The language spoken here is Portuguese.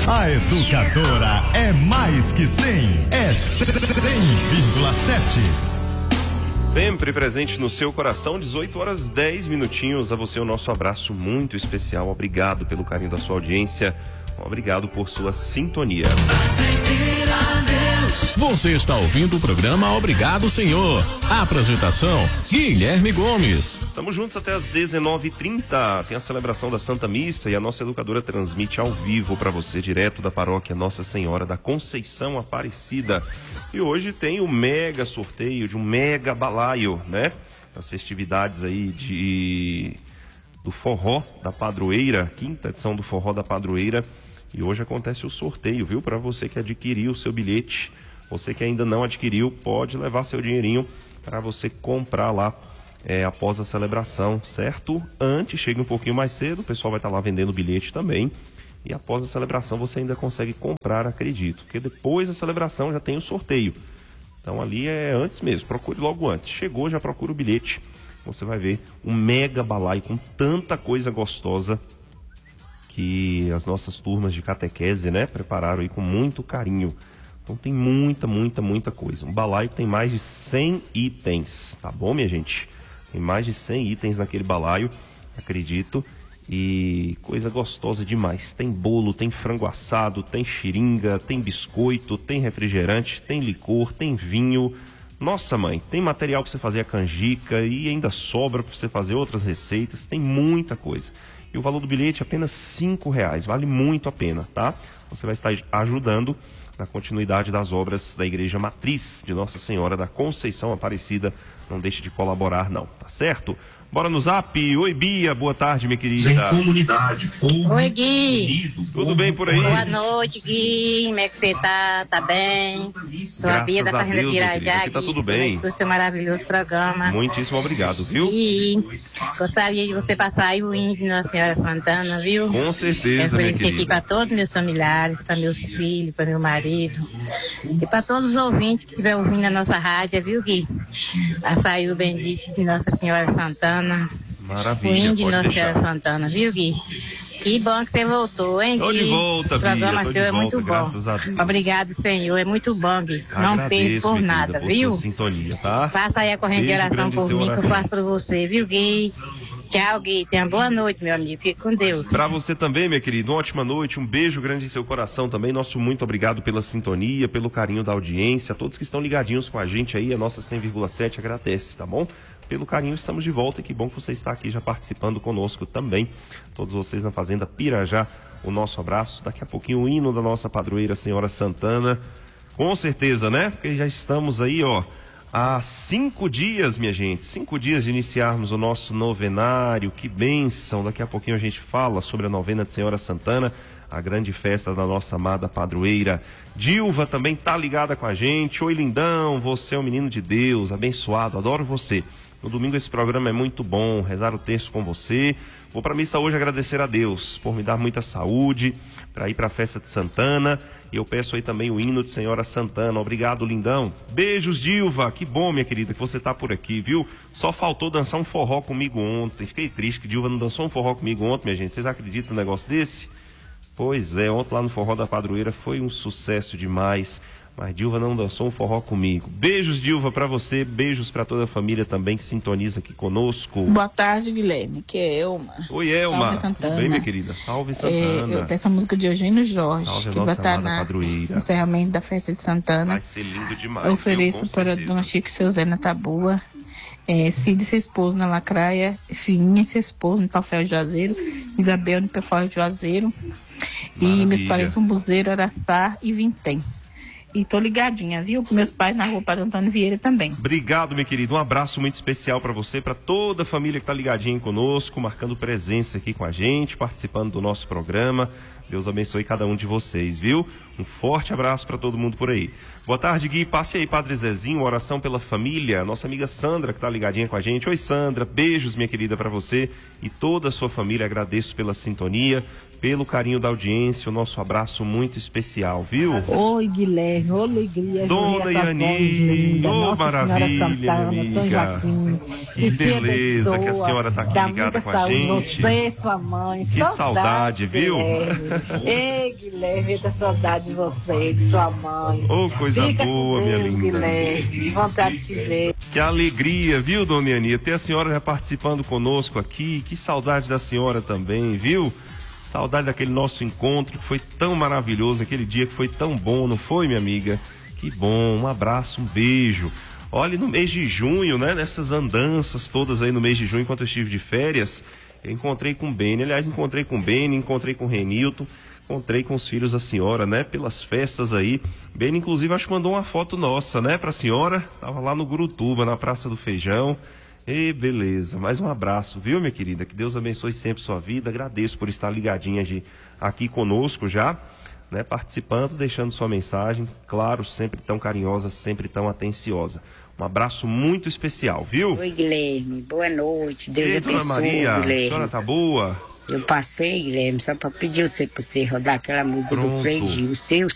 A Educadora é mais que 100, é 100,7. Sempre presente no seu coração, 18 horas 10 minutinhos. A você o nosso abraço muito especial. Obrigado pelo carinho da sua audiência. Obrigado por sua sintonia. Você está ouvindo o programa Obrigado, Senhor. A apresentação, Guilherme Gomes. Estamos juntos até as 19h30. Tem a celebração da Santa Missa e a nossa educadora transmite ao vivo para você, direto da paróquia Nossa Senhora da Conceição Aparecida. E hoje tem o mega sorteio de um mega balaio, né? As festividades aí do Forró da Padroeira, quinta edição do Forró da Padroeira. E hoje acontece o sorteio, viu? Para você que adquiriu o seu bilhete, você que ainda não adquiriu, pode levar seu dinheirinho para você comprar lá após a celebração, certo? Antes, chegue um pouquinho mais cedo, o pessoal vai estar lá vendendo o bilhete também. E após a celebração você ainda consegue comprar, acredito. Porque depois da celebração já tem o sorteio. Então ali é antes mesmo, procure logo antes. Chegou, já procura o bilhete. Você vai ver um mega balaio com tanta coisa gostosa que as nossas turmas de catequese, né, prepararam aí com muito carinho. Então tem muita coisa. Um balaio que tem mais de 100 itens, tá bom, minha gente? Tem mais de 100 itens naquele balaio, acredito. E coisa gostosa demais. Tem bolo, tem frango assado, tem xiringa, tem biscoito, tem refrigerante, tem licor, tem vinho. Nossa, mãe, tem material para você fazer a canjica e ainda sobra para você fazer outras receitas. Tem muita coisa. E o valor do bilhete é apenas R$5. Vale muito a pena, tá? Você vai estar ajudando na continuidade das obras da Igreja Matriz de Nossa Senhora da Conceição Aparecida. Não deixe de colaborar, não, tá certo? Bora no zap. Oi, Bia, boa tarde, minha querida. Em comunidade. Oi, Gui. Tudo bem por aí? Boa noite, Gui. Como é que você tá? Tá bem? Sou a Bia da Fazenda Pirajá. Aqui tá tudo bem. O seu maravilhoso programa. Muitíssimo obrigado, viu? E gostaria de você passar aí o hino de Nossa Senhora Santana, viu? Com certeza, minha querida. Aqui para todos meus familiares, para meus filhos, para meu marido e para todos os ouvintes que estiverem ouvindo a nossa rádio, viu, Gui? Passar aí o bendito de Nossa Senhora Santana. Maravilha, o hino de pode Nossa deixar. Senhora Santana, viu, Gui? Que bom que você voltou, hein, Gui? Tô de volta, Bia, O programa tô de seu é volta, muito bom. graças a Deus. Obrigado, Senhor, é muito bom, Gui. Não perco por minha nada, querida, viu? Por sua sintonia, tá? Faça aí a corrente de Beijo oração grande em por seu mim, que eu oração. faço por você, viu, Gui? Tchau, Gui. Tenha boa noite, meu amigo. Fique com Deus. Pra você também, minha querida, uma ótima noite, um beijo grande em seu coração também. Nosso muito obrigado pela sintonia, pelo carinho da audiência. A todos que estão ligadinhos com a gente aí, a nossa 100,7 agradece, tá bom? Pelo carinho, estamos de volta e que bom que você está aqui já participando conosco também. Todos vocês na Fazenda Pirajá, o nosso abraço. Daqui a pouquinho o hino da nossa padroeira Senhora Santana. Com certeza, né? Porque já estamos aí, ó, há 5 dias, minha gente. 5 dias de iniciarmos o nosso novenário. Que bênção! Daqui a pouquinho a gente fala sobre a novena de Senhora Santana, a grande festa da nossa amada padroeira. Dilva também tá ligada com a gente. Oi, lindão, você é um menino de Deus, abençoado, adoro você. No domingo esse programa é muito bom, rezar o texto com você. Vou para a missa hoje agradecer a Deus por me dar muita saúde, para ir para a festa de Santana. E eu peço aí também o hino de Senhora Santana. Obrigado, lindão. Beijos, Dilva. Que bom, minha querida, que você tá por aqui, viu? Só faltou dançar um forró comigo ontem. Fiquei triste que Dilva não dançou um forró comigo ontem, minha gente. Vocês acreditam num negócio desse? Pois é, ontem lá no Forró da Padroeira foi um sucesso demais. Mas Dilva não dançou um forró comigo. Beijos, Dilva, pra você. Beijos pra toda a família também que sintoniza aqui conosco. Boa tarde, Guilherme, que é Elma. Oi, Elma. Salve, Santana. Tudo bem, minha querida? Salve, Santana. Eu peço a música de Eugênio Jorge, Salve a que vai nossa estar amada padroeira. no encerramento da festa de Santana. Vai ser lindo demais. Eu ofereço viu? Com para certeza. Dona Chico e seu Zé na Tabua. Cid, seu esposo na Lacraia. Fininha, seu esposo no Pafel de Juazeiro. Isabel no Pafel de Juazeiro. E meus parentes no Buzeiro, Araçá e Vintém. E tô ligadinha, viu? Com meus pais na rua Padre Antônio Vieira também. Obrigado, minha querida. Um abraço muito especial para você, para toda a família que tá ligadinha conosco, marcando presença aqui com a gente, participando do nosso programa. Deus abençoe cada um de vocês, viu? Um forte abraço para todo mundo por aí. Boa tarde, Gui. Passe aí, Padre Zezinho, uma oração pela família. Nossa amiga Sandra, que tá ligadinha com a gente. Oi, Sandra. Beijos, minha querida, para você e toda a sua família. Agradeço pela sintonia, pelo carinho da audiência. O nosso abraço muito especial, viu? Oi, Guilherme. mesmo, ô alegria. Dona Iani, ô maravilha, Santana, minha São amiga. Joaquim. Que beleza que a senhora tá aqui ligada com a gente. Você, sua mãe. Que saudade, viu? Ei, Guilherme, muita saudade de você, de sua mãe. Ô, coisa Fica boa, com minha Deus, linda. Guilherme, vontade de te ver. Que alegria, viu, Dona Iani? Ter a senhora já participando conosco aqui. Que saudade da senhora também, viu? Saudade daquele nosso encontro que foi tão maravilhoso, aquele dia que foi tão bom, não foi, minha amiga? Que bom, um abraço, um beijo. Olha, no mês de junho, né, nessas andanças todas aí no mês de junho, enquanto eu estive de férias, eu encontrei com o Beni, aliás, encontrei com o Beni, encontrei com o Renilton, encontrei com os filhos da senhora, né, pelas festas aí. Beni, inclusive, acho que mandou uma foto nossa, né, pra senhora, tava lá no Gurutuba, na Praça do Feijão. E beleza, mais um abraço, viu, minha querida? Que Deus abençoe sempre sua vida. Agradeço por estar ligadinha aqui conosco já, né? Participando, deixando sua mensagem. Claro, sempre tão carinhosa, sempre tão atenciosa. Um abraço muito especial, viu? Oi, Guilherme. Boa noite. Deus Ei, abençoe, Dona Maria, Guilherme. a senhora tá boa? Eu passei, Guilherme, só para pedir você rodar aquela música Pronto. do Frei Gil, o seu